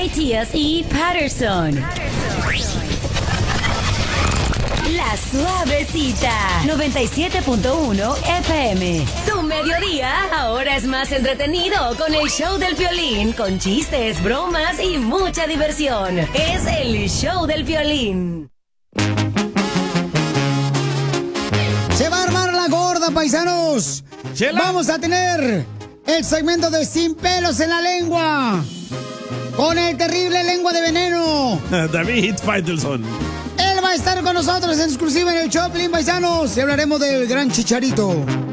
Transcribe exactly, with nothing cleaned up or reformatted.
Matías y Patterson. La Suavecita, noventa y siete punto uno F M. Tu mediodía ahora es más entretenido con el show del Piolín, con chistes, bromas y mucha diversión. Es el show del Piolín. Se va a armar la gorda, paisanos. Chela. Vamos a tener el segmento de Sin Pelos en la Lengua con el terrible Lengua de Veneno. David Faitelson. Él va a estar con nosotros en exclusiva en el Choplin, paisanos. Y hablaremos del gran Chicharito.